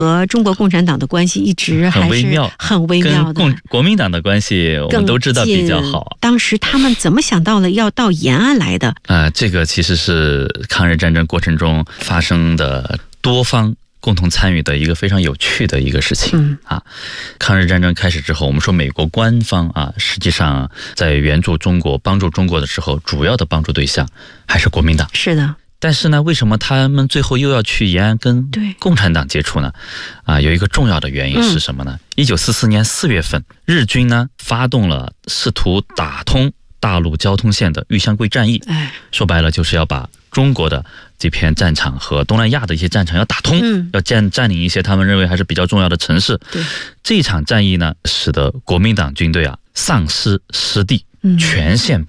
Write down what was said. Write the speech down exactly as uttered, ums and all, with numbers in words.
和中国共产党的关系一直还是很微妙的， 跟国民党的关系我们都知道比较好。 当时他们怎么想到了要到延安来的？ 呃，这个其实是抗日战争过程中发生的多方共同参与的一个非常有趣的一个事情、嗯、啊。抗日战争开始之后，我们说美国官方啊，实际上在援助中国、帮助中国的时候，主要的帮助对象还是国民党。 是的。 但是呢，为什么他们最后又要去延安跟共产党接触呢？啊，有一个重要的原因是什么呢？一九四四年四月份，日军呢发动了试图打通大陆交通线的豫湘桂战役，说白了就是要把中国的这片战场和东南亚的一些战场要打通，嗯、要占占领一些他们认为还是比较重要的城市。对，这场战役呢，使得国民党军队啊丧失失地，全线